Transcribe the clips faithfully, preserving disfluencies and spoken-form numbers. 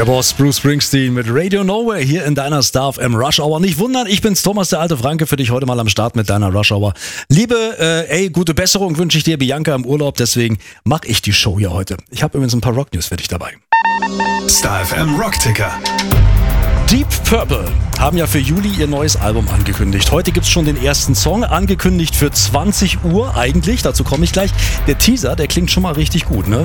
Der Boss Bruce Springsteen mit Radio Nowhere hier in deiner Star F M Rush Hour. Nicht wundern, ich bin's Thomas, der alte Franke, für dich heute mal am Start mit deiner Rush Hour. Liebe, äh, ey, gute Besserung wünsche ich dir, Bianca im Urlaub, deswegen mache ich die Show hier heute. Ich habe übrigens ein paar Rock News für dich dabei. Star F M Rock Ticker. Deep Purple haben ja für Juli ihr neues Album angekündigt. Heute gibt's schon den ersten Song, angekündigt für zwanzig Uhr eigentlich, dazu komme ich gleich. Der Teaser, der klingt schon mal richtig gut, ne?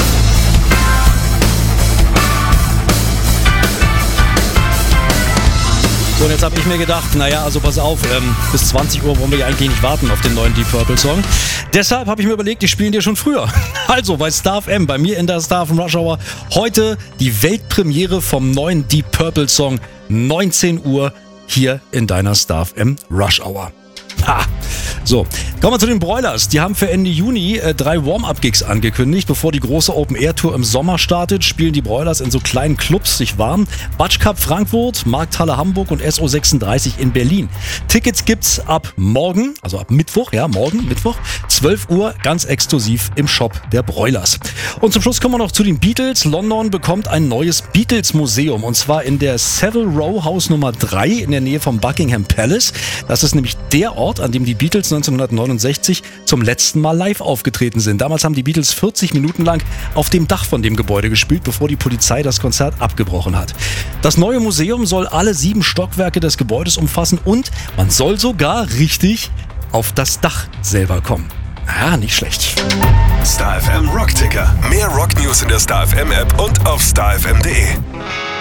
So, und jetzt habe ich mir gedacht, naja, also pass auf, ähm, bis zwanzig Uhr wollen wir ja eigentlich nicht warten auf den neuen Deep Purple Song. Deshalb habe ich mir überlegt, ich spiele dir schon früher. Also bei Star F M, bei mir in der Star F M Rush Hour, heute die Weltpremiere vom neuen Deep Purple Song, neunzehn Uhr hier in deiner Star F M Rush Hour. Ha. So, kommen wir zu den Broilers. Die haben für Ende Juni äh, drei Warm-Up-Gigs angekündigt. Bevor die große Open-Air-Tour im Sommer startet, spielen die Broilers in so kleinen Clubs sich warm. Batsch Cup Frankfurt, Markthalle Hamburg und S O sechsunddreißig in Berlin. Tickets gibt's ab morgen, also ab Mittwoch, ja, morgen, Mittwoch, zwölf Uhr, ganz exklusiv im Shop der Broilers. Und zum Schluss kommen wir noch zu den Beatles. London bekommt ein neues Beatles-Museum und zwar in der Savile Row Haus Nummer drei in der Nähe vom Buckingham Palace. Das ist nämlich der Ort, an dem die Beatles neunzehnhundertneunundsechzig zum letzten Mal live aufgetreten sind. Damals haben die Beatles vierzig Minuten lang auf dem Dach von dem Gebäude gespielt, bevor die Polizei das Konzert abgebrochen hat. Das neue Museum soll alle sieben Stockwerke des Gebäudes umfassen und man soll sogar richtig auf das Dach selber kommen. Ja, nicht schlecht. Star F M Rock Ticker. Mehr Rock News in der Star F M App und auf star f m punkt d e.